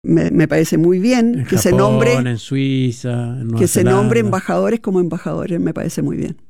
Me parece muy bien En que Japón, se nombre, en Suiza, en Nueva que se Zelanda. nombre embajadores como embajadores, me parece muy bien.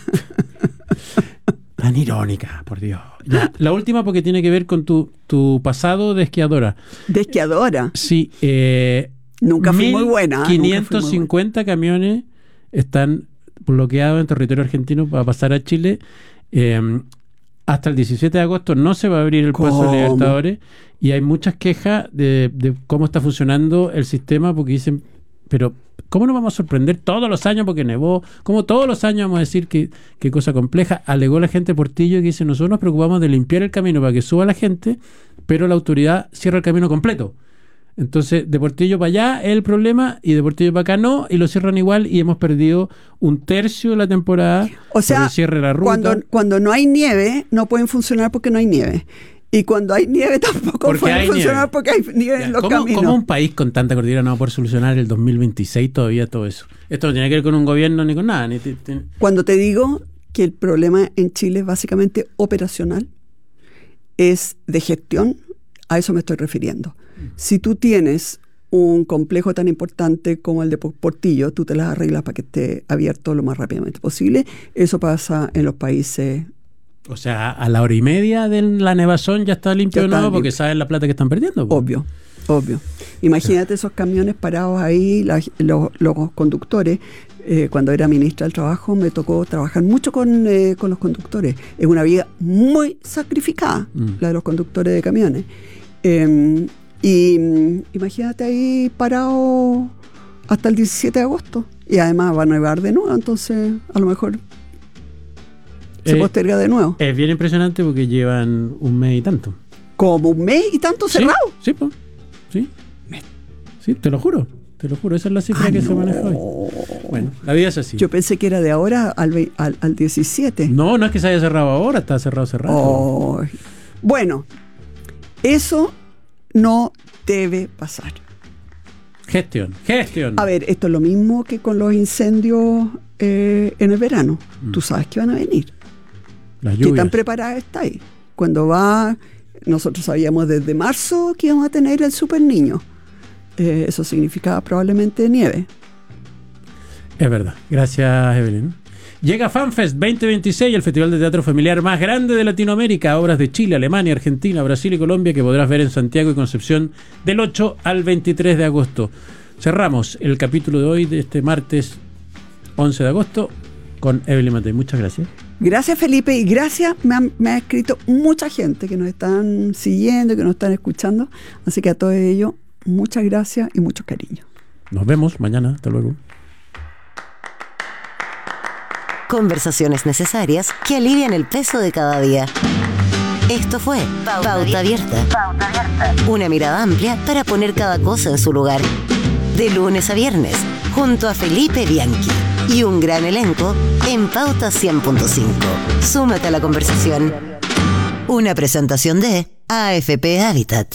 Tan irónica, por Dios. Ya, la última porque tiene que ver con tu pasado de esquiadora. De esquiadora. Sí. Nunca fui muy buena. 550 camiones están bloqueados en territorio argentino para pasar a Chile. Hasta el 17 de agosto no se va a abrir el paso de Libertadores y hay muchas quejas de cómo está funcionando el sistema porque dicen, pero ¿cómo nos vamos a sorprender todos los años porque nevó? ¿Cómo todos los años vamos a decir qué cosa compleja? Alegó la gente de Portillo que dice, nosotros nos preocupamos de limpiar el camino para que suba la gente, pero la autoridad cierra el camino completo. Entonces, de Portillo para allá es el problema y de Portillo para acá no, y lo cierran igual y hemos perdido 1/3 de la temporada. O sea, por el cierre de la ruta. Cuando no hay nieve, no pueden funcionar porque no hay nieve. Y cuando hay nieve tampoco Porque pueden hay funcionar nieve. porque hay nieve en los caminos. ¿Cómo un país con tanta cordillera no va a poder solucionar el 2026 todavía todo eso? Esto no tiene que ver con un gobierno ni con nada. Cuando te digo que el problema en Chile es básicamente operacional, es de gestión, a eso me estoy refiriendo. Si tú tienes un complejo tan importante como el de Portillo, tú te las arreglas para que esté abierto lo más rápidamente posible. Eso pasa en los países. O sea, a la hora y media de la nevazón ya está limpio de nuevo porque saben la plata que están perdiendo. Obvio. Imagínate esos camiones parados ahí, los conductores. Cuando era ministra del Trabajo me tocó trabajar mucho con los conductores. Es una vida muy sacrificada, la de los conductores de camiones. Y imagínate ahí parado hasta el 17 de agosto. Y además va a nevar de nuevo, entonces a lo mejor se posterga de nuevo. Es bien impresionante porque llevan un mes y tanto. ¿Como un mes y tanto cerrado? Sí, pues. Sí. Sí, te lo juro. Esa es la cifra que se maneja hoy. Bueno, la vida es así. Yo pensé que era de ahora al 17. No es que se haya cerrado ahora, está cerrado. Oh. Bueno, eso no debe pasar. Gestión. A ver, esto es lo mismo que con los incendios en el verano. Tú sabes que van a venir. Las lluvias. ¿Qué tan preparada está ahí? Nosotros sabíamos desde marzo que íbamos a tener el Super Niño. Eso significaba probablemente nieve. Es verdad. Gracias, Evelyn. Llega FanFest 2026, el festival de teatro familiar más grande de Latinoamérica. Obras de Chile, Alemania, Argentina, Brasil y Colombia que podrás ver en Santiago y Concepción del 8 al 23 de agosto. Cerramos el capítulo de hoy, de este martes 11 de agosto, con Evelyn Matei. Muchas gracias. Gracias, Felipe, y gracias. Me ha escrito mucha gente que nos están siguiendo, que nos están escuchando. Así que a todos ellos, muchas gracias y mucho cariño. Nos vemos mañana. Hasta luego. Conversaciones necesarias que alivian el peso de cada día. Esto fue Pauta Abierta. Una mirada amplia para poner cada cosa en su lugar. De lunes a viernes, junto a Felipe Bianchi y un gran elenco en Pauta 100.5. Súmate a la conversación. Una presentación de AFP Habitat.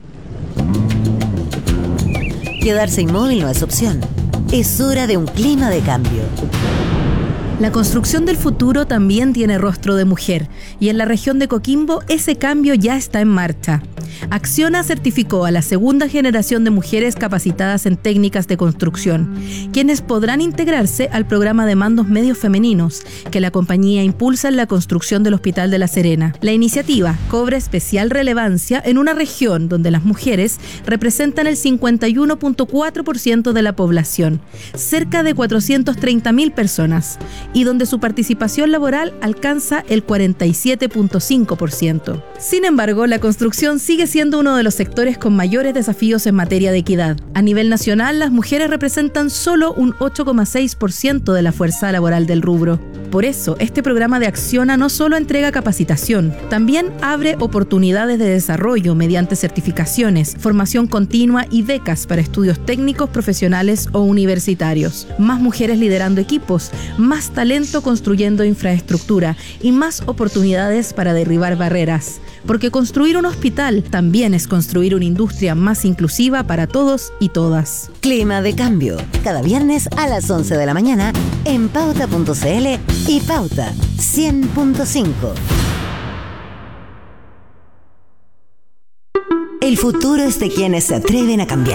Quedarse inmóvil no es opción. Es hora de un clima de cambio. La construcción del futuro también tiene rostro de mujer y en la región de Coquimbo ese cambio ya está en marcha. Acciona certificó a la segunda generación de mujeres capacitadas en técnicas de construcción, quienes podrán integrarse al programa de mandos medios femeninos que la compañía impulsa en la construcción del Hospital de La Serena. La iniciativa cobra especial relevancia en una región donde las mujeres representan el 51.4% de la población, cerca de 430.000 personas, y donde su participación laboral alcanza el 47.5%. Sin embargo, la construcción sigue siendo uno de los sectores con mayores desafíos en materia de equidad. A nivel nacional, las mujeres representan solo un 8,6% de la fuerza laboral del rubro. Por eso, este programa de Acciona no solo entrega capacitación, también abre oportunidades de desarrollo mediante certificaciones, formación continua y becas para estudios técnicos, profesionales o universitarios. Más mujeres liderando equipos, más talento construyendo infraestructura y más oportunidades para derribar barreras. Porque construir un hospital también es construir una industria más inclusiva para todos y todas. Clima de cambio, cada viernes a las 11 de la mañana en pauta.cl y Pauta 100.5. El futuro es de quienes se atreven a cambiar.